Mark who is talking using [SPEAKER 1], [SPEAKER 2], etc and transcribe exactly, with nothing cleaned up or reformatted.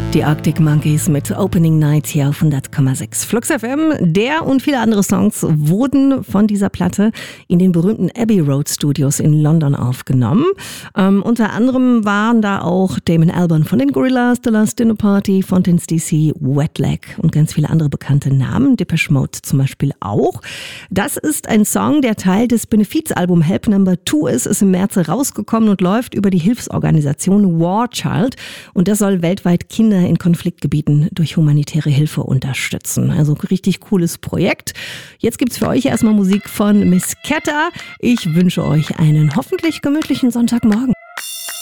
[SPEAKER 1] Die Arctic Monkeys mit Opening Night hier auf hundert Komma sechs Flux F M. Der und viele andere Songs wurden von dieser Platte in den berühmten Abbey Road Studios in London aufgenommen. Ähm, unter anderem waren da auch Damon Albarn von den Gorillaz, The Last Dinner Party, Fontaine's D C, Wet Leg und ganz viele andere bekannte Namen. Depeche Mode zum Beispiel auch. Das ist ein Song, der Teil des Benefizalbum Help Number Two ist, ist im März rausgekommen und läuft über die Hilfsorganisation War Child. Und das soll weltweit Kinder in Konfliktgebieten durch humanitäre Hilfe unterstützen. Also richtig cooles Projekt. Jetzt gibt's für euch erstmal Musik von Miss Ketta. Ich wünsche euch einen hoffentlich gemütlichen Sonntagmorgen.